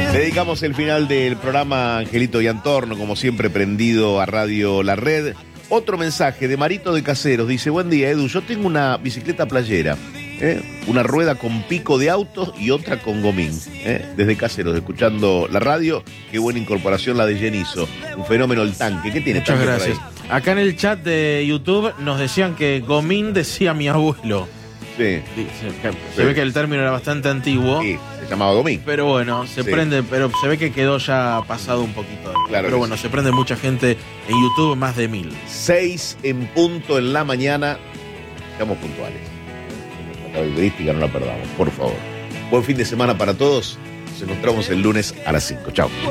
Dedicamos el final del programa a Angelito y Antorno, como siempre prendido a Radio La Red. Otro mensaje de Marito de Caseros, dice: buen día, Edu, yo tengo una bicicleta playera, una rueda con pico de autos y otra con gomín, desde Caseros, escuchando la radio. Qué buena incorporación la de Genizo, un fenómeno el tanque. ¿Qué tiene? Muchas gracias. Acá en el chat de YouTube nos decían que gomín decía mi abuelo. Sí. Se ve que el término era bastante antiguo. Sí, se llamaba gomín. Pero bueno, se prende, pero se ve que quedó ya pasado un poquito. Claro, pero bueno, sí. Se prende mucha gente en YouTube, más de 1000. 6 en punto en la mañana. Estamos puntuales. La heurística no la perdamos, por favor. Buen fin de semana para todos. Nos encontramos el lunes a las 5. Chao.